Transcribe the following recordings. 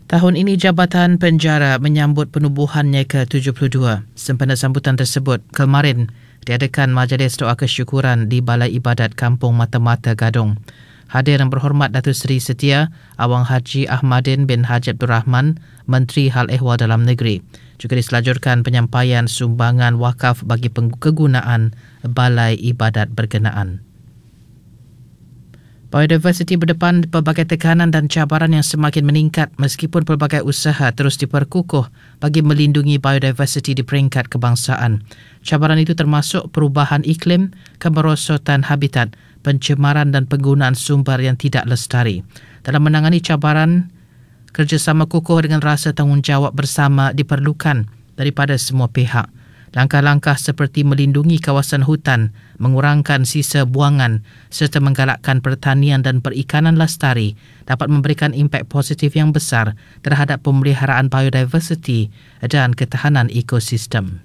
Tahun ini Jabatan Penjara menyambut penubuhannya ke-72. Sempena sambutan tersebut, kemarin diadakan majlis doa kesyukuran di Balai Ibadat Kampung Mata-Mata Gadong. Hadir yang berhormat Datuk Seri Setia Awang Haji Ahmadin bin Haji Abdul Rahman, Menteri Hal Ehwal Dalam Negeri. Juga diselajurkan penyampaian sumbangan wakaf bagi kegunaan Balai Ibadat berkenaan. Biodiversiti berdepan pelbagai tekanan dan cabaran yang semakin meningkat meskipun pelbagai usaha terus diperkukuh bagi melindungi biodiversiti di peringkat kebangsaan. Cabaran itu termasuk perubahan iklim, kemerosotan habitat, pencemaran dan penggunaan sumber yang tidak lestari. Dalam menangani cabaran, kerjasama kukuh dengan rasa tanggungjawab bersama diperlukan daripada semua pihak. Langkah-langkah seperti melindungi kawasan hutan, mengurangkan sisa buangan serta menggalakkan pertanian dan perikanan lestari dapat memberikan impak positif yang besar terhadap pemeliharaan biodiversiti dan ketahanan ekosistem.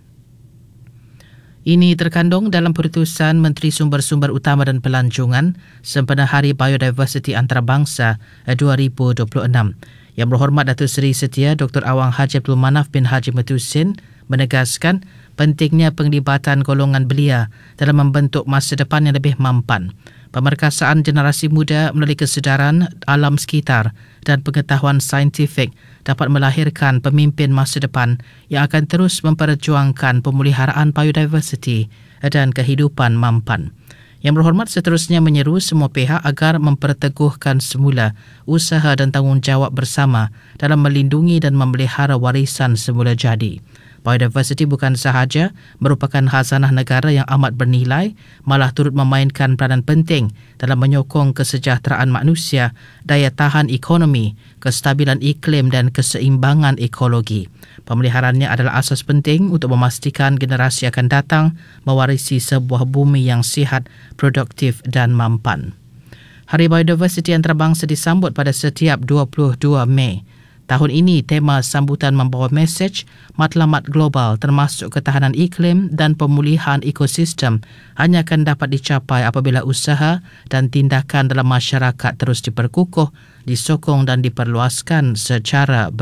Ini terkandung dalam Pertutusan Menteri Sumber-Sumber Utama dan Pelancongan sempena Hari Biodiversiti Antarabangsa 2026. Yang berhormat Datuk Seri Setia Dr. Awang Haji Abdul Manaf bin Haji Matusin menegaskan pentingnya penglibatan golongan belia dalam membentuk masa depan yang lebih mampan. Pemerkasaan generasi muda melalui kesedaran alam sekitar dan pengetahuan saintifik dapat melahirkan pemimpin masa depan yang akan terus memperjuangkan pemeliharaan biodiversiti dan kehidupan mampan. Yang berhormat seterusnya menyeru semua pihak agar memperteguhkan semula usaha dan tanggungjawab bersama dalam melindungi dan memelihara warisan semula jadi. Biodiversiti bukan sahaja merupakan khazanah negara yang amat bernilai, malah turut memainkan peranan penting dalam menyokong kesejahteraan manusia, daya tahan ekonomi, kestabilan iklim dan keseimbangan ekologi. Pemeliharaannya adalah asas penting untuk memastikan generasi akan datang mewarisi sebuah bumi yang sihat, produktif dan mampan. Hari Biodiversiti Antarabangsa disambut pada setiap 22 Mei. Tahun ini, tema sambutan membawa mesej matlamat global termasuk ketahanan iklim dan pemulihan ekosistem hanya akan dapat dicapai apabila usaha dan tindakan dalam masyarakat terus diperkukuh, disokong dan diperluaskan secara